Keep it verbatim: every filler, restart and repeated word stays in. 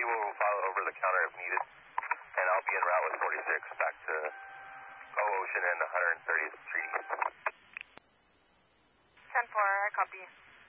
we will file over the counter if needed. And I'll be en route with forty-six back to O Ocean and one hundred thirtieth Street. ten four, I copy.